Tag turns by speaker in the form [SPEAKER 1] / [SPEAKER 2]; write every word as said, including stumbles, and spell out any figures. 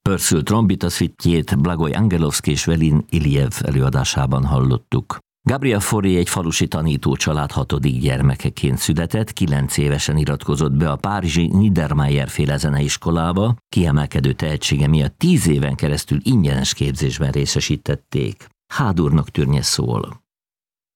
[SPEAKER 1] Purcell trombita szvittjét Blagoj Angelovszky és Velin Iljev előadásában hallottuk. Gabriel Fauré egy falusi tanítócsalád hatodik gyermekeként született, kilenc évesen iratkozott be a párizsi Niedermayer féle zeneiskolába, kiemelkedő tehetsége miatt tíz éven keresztül ingyenes képzésben részesítették. Hádurnak Türnye szól.